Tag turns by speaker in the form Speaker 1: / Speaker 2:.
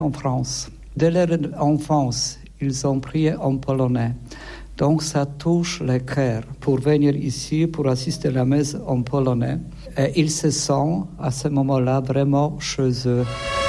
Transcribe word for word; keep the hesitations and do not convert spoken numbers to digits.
Speaker 1: en France. Dès leur enfance, ils ont prié en polonais. Donc ça touche le cœur pour venir ici, pour assister à la messe en polonais. Et ils se sentent à ce moment-là vraiment chez eux.